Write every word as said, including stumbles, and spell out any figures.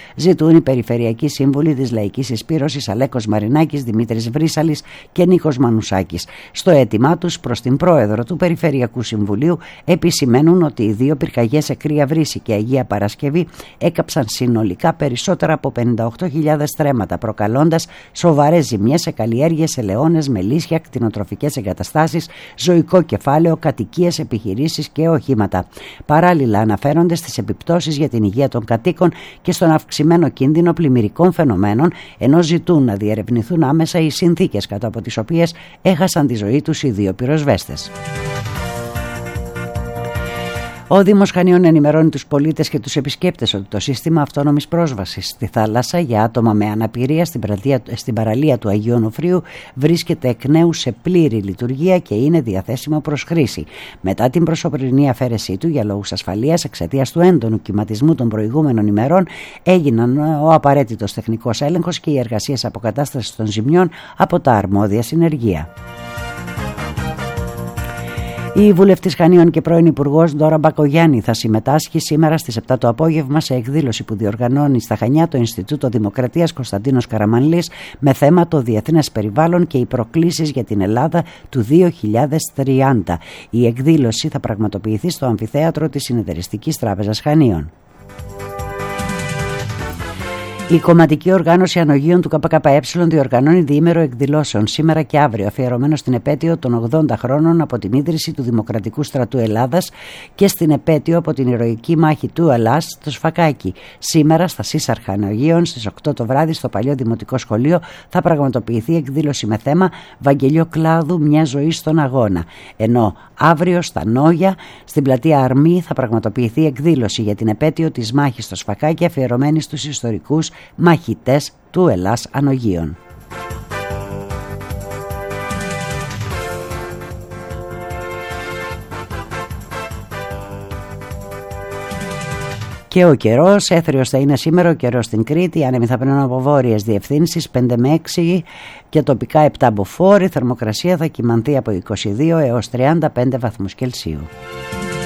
ζητούν οι περιφερειακοί σύμβουλοι της Λαϊκής Συσπήρωσης Αλέκος Μαρινάκης, Δημήτρης Βρύσαλης και Νίκος Μανουσάκης. Στο αίτημά τους προς την πρόεδρο του Περιφερειακού Συμβουλίου επισημαίνουν ότι οι δύο πυρκαγιές σε Κρύα Βρύση και Αγία Παρασκευή έκαψαν συνολικά περισσότερα από πενήντα οκτώ χιλιάδες στρέμματα, προκαλώντας σοβαρές ζημιές σε καλλιέργειες, ελαιώνες, μελίσια, κτηνοτροφικές εγκαταστάσεις, ζωικό κεφάλαιο, κατοικίες, επιχειρήσεις και οχήματα. Παράλληλα, αναφέρονται στις επιπτώσεις για την υγεία των κατοίκων και στον αυξημένο κίνδυνο πλημμυρικών φαινομένων, ενώ ζητούν να διερευνηθούν άμεσα οι συνθήκες κατά από τις οποίες έχασαν τη ζωή τους οι δύο πυροσβέστες. Ο Δήμος Χανίων ενημερώνει τους πολίτες και τους επισκέπτες ότι το σύστημα αυτόνομης πρόσβασης στη θάλασσα για άτομα με αναπηρία στην, πρατεία, στην παραλία του Αγίου Ονουφρίου βρίσκεται εκ νέου σε πλήρη λειτουργία και είναι διαθέσιμο προς χρήση. Μετά την προσωπική αφαίρεσή του για λόγους ασφαλείας εξαιτίας του έντονου κυματισμού των προηγούμενων ημερών, έγιναν ο απαραίτητος τεχνικός έλεγχος και οι εργασίες αποκατάστασης των ζημιών από τα αρμόδια συνεργεία. Η βουλευτής Χανίων και πρώην Υπουργός Ντόρα Μπακογιάννη θα συμμετάσχει σήμερα στις επτά το απόγευμα σε εκδήλωση που διοργανώνει στα Χανιά το Ινστιτούτο Δημοκρατίας Κωνσταντίνος Καραμανλής με θέμα το διεθνές περιβάλλον και οι προκλήσεις για την Ελλάδα του δύο χιλιάδες τριάντα. Η εκδήλωση θα πραγματοποιηθεί στο αμφιθέατρο της Συνεταιριστικής Τράπεζας Χανίων. Η κομματική οργάνωση ανογείων του ΚΚΕ διοργανώνει διήμερο εκδηλώσεων σήμερα και αύριο, αφιερωμένο στην επέτειο των ογδόντα χρόνων από την ίδρυση του Δημοκρατικού Στρατού Ελλάδας και στην επέτειο από την ηρωική μάχη του Ελλάς στο Σφακάκι. Σήμερα στα Σύσσαρχα Ανογείων στις οκτώ το βράδυ στο παλιό Δημοτικό Σχολείο θα πραγματοποιηθεί εκδήλωση με θέμα Βαγγελιό Κλάδου, μια ζωή στον αγώνα. Ενώ αύριο στα Νόγια, στην πλατεία Αρμή, θα πραγματοποιηθεί εκδήλωση για την επέτειο της μάχης στο Σφακάκι, αφιερωμένη στους ιστορικούς μαχητές του Ελλάς Ανογείων. Και ο καιρός, έθριος θα είναι σήμερα ο καιρός στην Κρήτη, άνεμοι θα περνούν από βόρειες διευθύνσεις πέντε με έξι και τοπικά επτά μποφόρ, η θερμοκρασία θα κυμανθεί από είκοσι δύο έως τριάντα πέντε βαθμούς Κελσίου.